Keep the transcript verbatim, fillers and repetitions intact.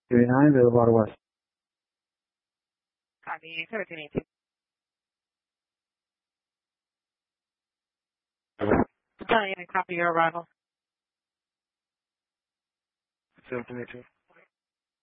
nine, Water West. Copy, seventeen eighteen. Telling you to copy your arrival. seventeen eighteen.